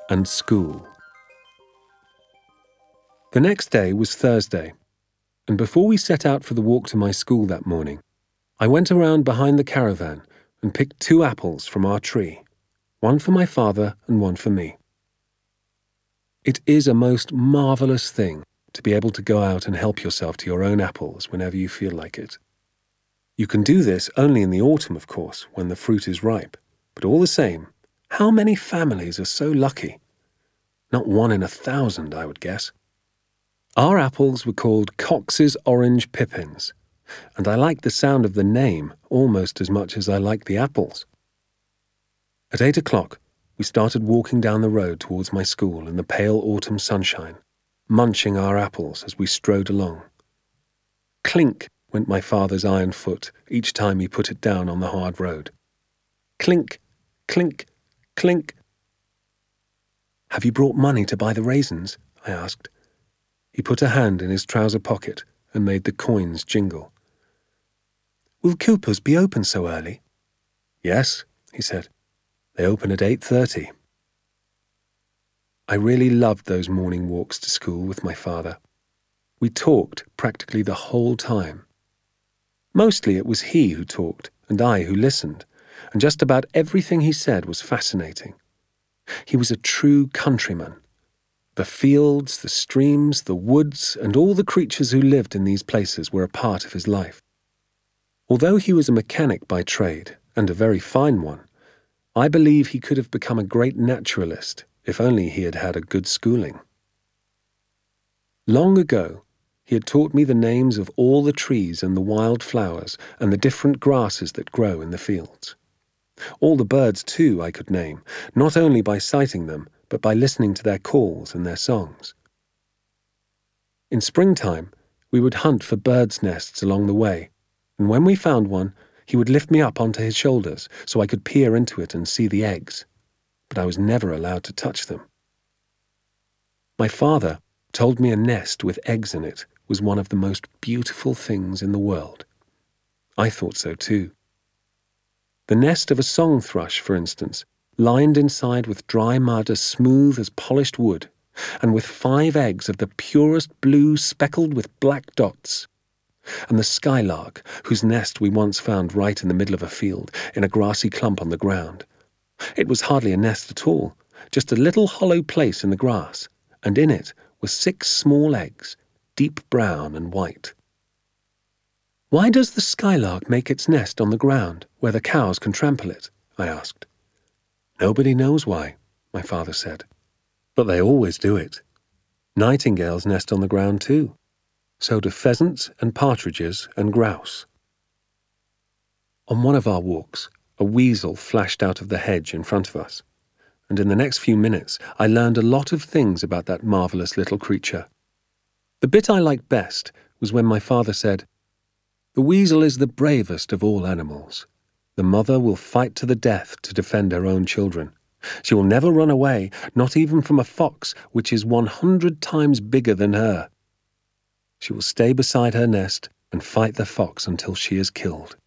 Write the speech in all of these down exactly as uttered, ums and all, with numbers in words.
and school. The next day was Thursday, and before we set out for the walk to my school that morning, I went around behind the caravan and picked two apples from our tree, one for my father and one for me. It is a most marvellous thing to be able to go out and help yourself to your own apples whenever you feel like it. You can do this only in the autumn, of course, when the fruit is ripe, but all the same, how many families are so lucky? Not one in a thousand, I would guess. Our apples were called Cox's Orange Pippins, and I liked the sound of the name almost as much as I liked the apples. At eight o'clock, we started walking down the road towards my school in the pale autumn sunshine, munching our apples as we strode along. Clink went my father's iron foot each time he put it down on the hard road. Clink, clink, clink. "Have you brought money to buy the raisins?" I asked. He put a hand in his trouser pocket and made the coins jingle. "Will Cooper's be open so early?" "Yes," he said. "They open at eight thirty. I really loved those morning walks to school with my father. We talked practically the whole time. Mostly it was he who talked and I who listened, and just about everything he said was fascinating. He was a true countryman. The fields, the streams, the woods, and all the creatures who lived in these places were a part of his life. Although he was a mechanic by trade, and a very fine one, I believe he could have become a great naturalist if only he had had a good schooling. Long ago, he had taught me the names of all the trees and the wild flowers and the different grasses that grow in the fields. All the birds, too, I could name, not only by sighting them, but by listening to their calls and their songs. In springtime, we would hunt for birds' nests along the way, and when we found one, he would lift me up onto his shoulders so I could peer into it and see the eggs, but I was never allowed to touch them. My father told me a nest with eggs in it was one of the most beautiful things in the world. I thought so too. The nest of a song thrush, for instance, lined inside with dry mud as smooth as polished wood, and with five eggs of the purest blue speckled with black dots. And the skylark, whose nest we once found right in the middle of a field, in a grassy clump on the ground. It was hardly a nest at all, just a little hollow place in the grass, and in it were six small eggs, deep brown and white. "Why does the skylark make its nest on the ground, where the cows can trample it?" I asked. "Nobody knows why," my father said. "But they always do it. Nightingales nest on the ground too. So do pheasants and partridges and grouse." On one of our walks, a weasel flashed out of the hedge in front of us, and in the next few minutes I learned a lot of things about that marvellous little creature. The bit I liked best was when my father said, "The weasel is the bravest of all animals. The mother will fight to the death to defend her own children. She will never run away, not even from a fox which is one hundred times bigger than her. She will stay beside her nest and fight the fox until she is killed."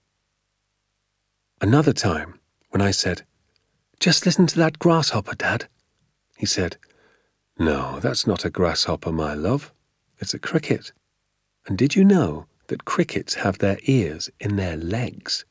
Another time, when I said, "Just listen to that grasshopper, Dad," he said, "No, that's not a grasshopper, my love. It's a cricket. And did you know that crickets have their ears in their legs?"